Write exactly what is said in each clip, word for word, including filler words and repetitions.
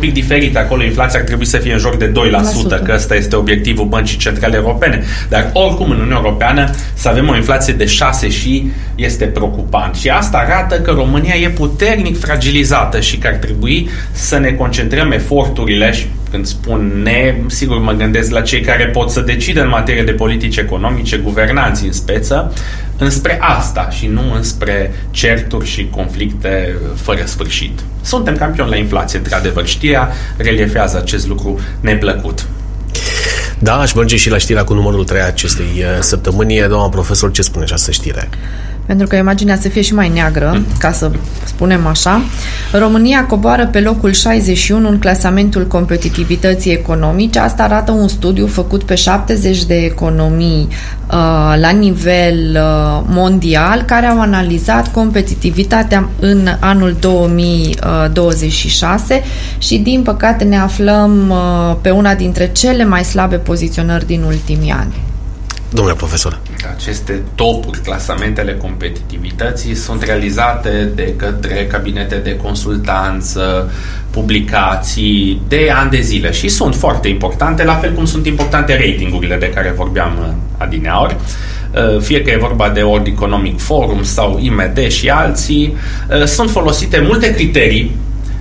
pic diferit. Acolo inflația ar trebui să fie în jur de doi la sută, că ăsta este obiectivul Băncii Centrale Europene. Dar oricum în Uniunea Europeană să avem o inflație de șase și este preocupant. Și asta arată că România e puternic fragilizată și că ar trebui să ne concentrăm eforturile. Și când spun ne, sigur mă gândesc la cei care pot să decidă în materie de politici economice, guvernanții în speță, înspre asta și nu înspre certuri și conflicte fără sfârșit. Suntem campioni la inflație, într-adevăr. Știrea reliefează acest lucru neplăcut. Da, aș merge și la știrea cu numărul trei acestei săptămâni. Doamna profesor, ce spune această știre? Pentru că imaginea să fie și mai neagră, ca să spunem așa, România coboară pe locul șaizeci și unu în clasamentul competitivității economice. Asta arată un studiu făcut pe șaptezeci de economii uh, la nivel uh, mondial, care au analizat competitivitatea în anul două mii douăzeci și șase și, din păcate, ne aflăm uh, pe una dintre cele mai slabe poziționări din ultimii ani. Domnule profesor. Aceste topuri, clasamentele competitivității, sunt realizate de către cabinete de consultanță, publicații de ani de zile și sunt foarte importante, la fel cum sunt importante ratingurile de care vorbeam adineauri. Fie că e vorba de World Economic Forum sau I M D și alții, sunt folosite multe criterii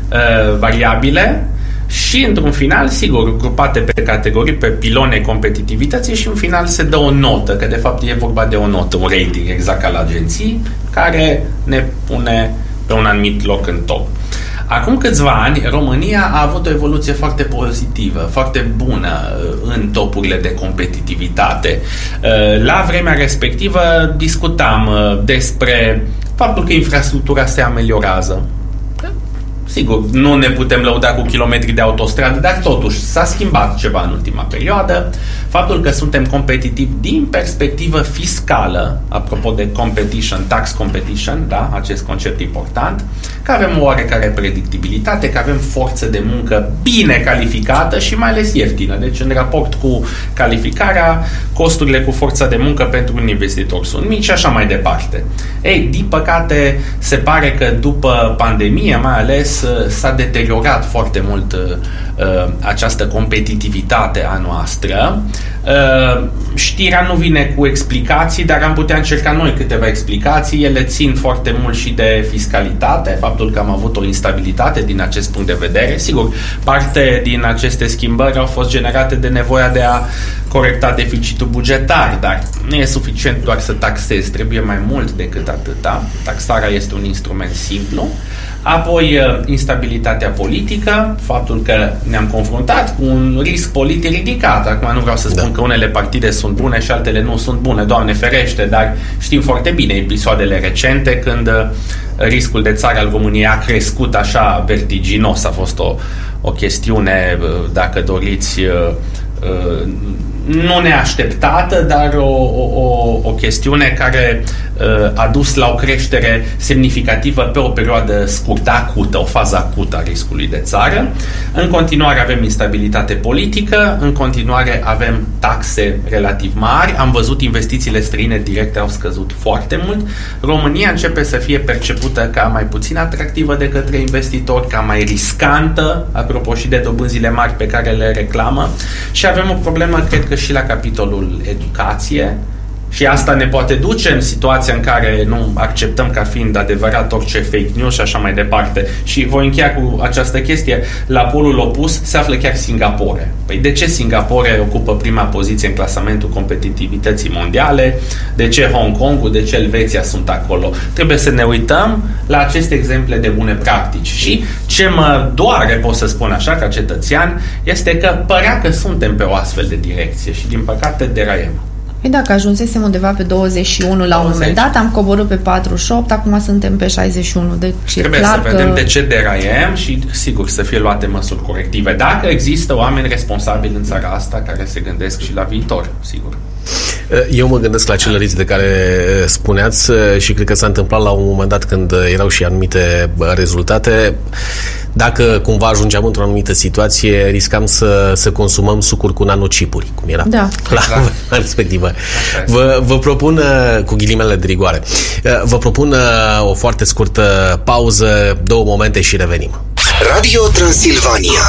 variabile și, într-un final, sigur, grupate pe categorii, pe pilone competitivității și, în final, se dă o notă, că, de fapt, e vorba de o notă, un rating, exact ca la agenții, care ne pune pe un anumit loc în top. Acum câțiva ani, România a avut o evoluție foarte pozitivă, foarte bună în topurile de competitivitate. La vremea respectivă discutam despre faptul că infrastructura se ameliorează. Sigur, nu ne putem lăuda cu kilometri de autostradă, dar totuși s-a schimbat ceva în ultima perioadă. Faptul că suntem competitivi din perspectivă fiscală, apropo de competition, tax competition, da, acest concept important, că avem o oarecare predictibilitate, că avem forță de muncă bine calificată și mai ales ieftină. Deci, în raport cu calificarea, costurile cu forța de muncă pentru un investitor sunt mici și așa mai departe. Ei, din păcate, se pare că după pandemie, mai ales, s-a deteriorat foarte mult uh, această competitivitate a noastră. Uh, știrea nu vine cu explicații, dar am putea încerca noi câteva explicații. Ele țin foarte mult și de fiscalitate, faptul că am avut o instabilitate din acest punct de vedere. Sigur, parte din aceste schimbări au fost generate de nevoia de a corecta deficitul bugetar, dar nu e suficient doar să taxezi, trebuie mai mult decât atâta. Taxarea este un instrument simplu. Apoi, instabilitatea politică, faptul că ne-am confruntat cu un risc politic ridicat. Acum nu vreau să spun da. că unele partide sunt bune și altele nu sunt bune, Doamne ferește, dar știm foarte bine episoadele recente când riscul de țară al României a crescut așa vertiginos. A fost o, o chestiune, dacă doriți, nu neașteptată, dar o, o, o chestiune care uh, a dus la o creștere semnificativă pe o perioadă scurtă, acută, o fază acută a riscului de țară. În continuare avem instabilitate politică, în continuare avem taxe relativ mari, am văzut investițiile străine directe au scăzut foarte mult. România începe să fie percepută ca mai puțin atractivă de către investitori, ca mai riscantă, apropo și de dobânzile mari pe care le reclamă, și avem o problemă, cred că și la capitolul educație, și asta ne poate duce în situația în care nu acceptăm ca fiind adevărat orice fake news și așa mai departe. Și voi încheia cu această chestie. La polul opus se află chiar Singapore. Păi de ce Singapore ocupă prima poziție în clasamentul competitivității mondiale? De ce Hong Kongul? De ce Elveția sunt acolo? Trebuie să ne uităm la aceste exemple de bune practici. Și ce mă doare, pot să spun așa, ca cetățean, este că părea că suntem pe o astfel de direcție și din păcate deraiem. Păi dacă ajunsesem undeva pe douăzeci și unu la un moment dat, am coborât pe patruzeci și opt, acum suntem pe șaizeci și unu. Deci trebuie clar să vedem că... de ce deraiem și, sigur, să fie luate măsuri corective. Dacă există oameni responsabili în țara asta care se gândesc și la viitor, sigur. Eu mă gândesc la acele risc de care spuneați și cred că s-a întâmplat la un moment dat când erau și anumite rezultate. Dacă cumva ajungeam într-o anumită situație, riscam să, să consumăm sucuri cu nanocipuri, cum era da. la exact. respectivă. Vă, vă propun, cu ghilimele de rigoare, vă propun o foarte scurtă pauză, două momente și revenim. Radio Transilvania.